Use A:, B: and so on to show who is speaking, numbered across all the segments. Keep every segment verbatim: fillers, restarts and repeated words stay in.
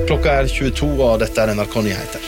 A: Klokka er tjueto, og dette er N R K Nyheter.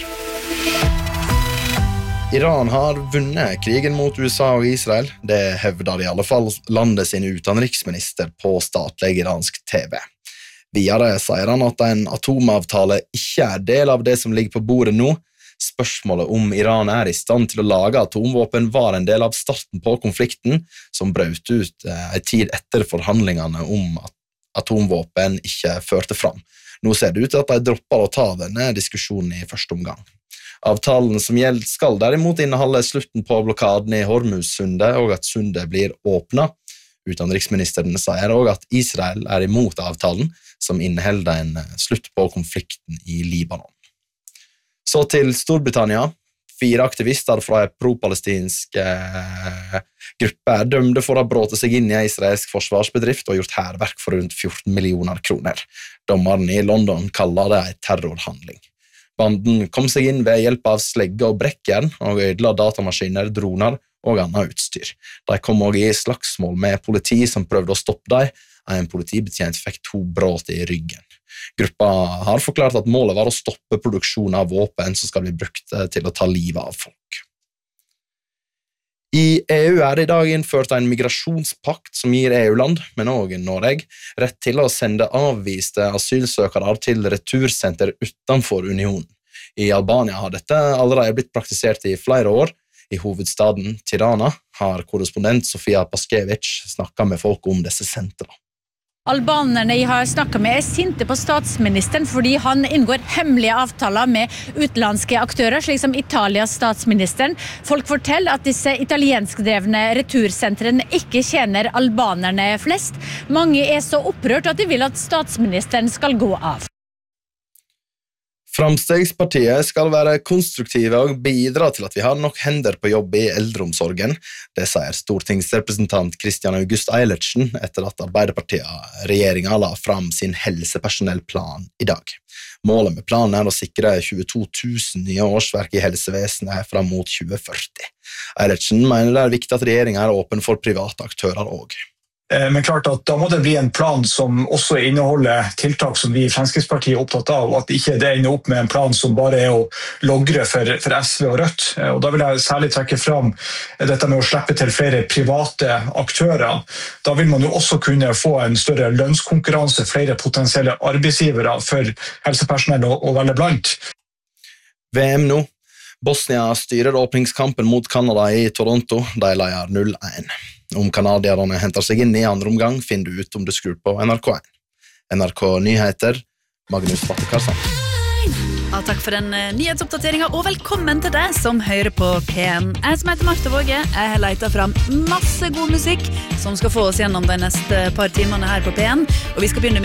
A: Iran har vunnet krigen mot U S A og Israel. Det hevder i alle fall landet sin utenriksminister på statlig iransk T V. Videre sier han at en atomavtale ikke er del av det som ligger på bordet nå. Spørsmålet om Iran er i stand til å lage atomvåpen var en del av starten på konflikten, som brøt ut en tid etter forhandlingene om at atomvåpen ikke førte fram. Nå ser det ut til at de dropper å ta denne diskusjonen i første omgang. Avtalen som gjelder skal derimot inneholde slutten på blokaden i Hormuz-sundet og at sundet blir åpnet. Utenriksministeren sier også at Israel er imot avtalen, som inneholder en slutt på konflikten i Libanon. Så til Storbritannia. Fire aktivister fra en pro-palestinsk eh, gruppe er dømte for å ha bråtet seg inn i en israelsk forsvarsbedrift og gjort hærverk for rundt fjorten millioner kroner. Dommeren i London kaller det en terrorhandling. Banden kom seg inn ved hjelp av slegge og brekkjern og ødela datamaskiner, droner og annet utstyr. De kom også i slagsmål med politi som prøvde å stoppe dem. En politibetjent fikk to bråt i ryggen. Gruppa har forklart at målet var å stoppe produksjon av våpen som skal bli brukt til å ta livet av folk. I E U er det i dag innført en migrasjonspakt som gir E U-land, men også Norge, rett til å sende avviste asylsøkere til retursenter utenfor unionen. I Albania har dette allerede blitt praktisert i flere år. I hovedstaden Tirana har korrespondent Sofia Paskevich snakket med folk om disse sentrene.
B: Albanerne jeg har snakket med er sinte på statsministeren fordi han inngår hemmelige avtaler med utenlandske aktører, slik som Italias statsministeren. Folk forteller at disse italienskdrevne retursentrene ikke tjener albanerne flest. Mange er så opprørt at de vil at statsministeren skal gå av.
A: Framstegspartiet skal være konstruktive og bidra til at vi har nok hender på jobb i eldreomsorgen. Det sier stortingsrepresentant Christian August Eilertsen etter at Arbeiderpartiet-regjeringen la fram sin helsepersonellplan i dag. Målet med planen er å sikre tjueto tusen nye årsverk i helsevesenet fram mot tjue førti. Eilertsen mener det er viktig at regjeringen er åpen for private aktører også.
C: Men klart at da må det bli en plan som også inneholder tiltak som vi i Fremskrittspartiet er opptatt av, og at ikke det ender opp med en plan som bare er å logre for, for S V og Rødt. Og da vil jeg særlig trekke fram dette med å slippe til flere private aktører. Da vil man jo også kunne få en større lønnskonkurranse, flere potensielle arbeidsgivere for helsepersonell å, å velge blant.
A: V M nå. Bosnia styrer åpningskampen mot Kanada i Toronto. De leier null én. Om kanadierne henter seg inn i andre omgang, finner du ut om du skrur på N R K én. N R K Nyheter, Magnus Battekarsan.
D: Ja, takk for den nyhetsoppdateringen, og velkommen til deg som hører på P N. Jeg som heter Marte Våge, jeg har letet fram masse god musikk som skal få oss gjennom de neste par timene her på P N, og vi skal begynne med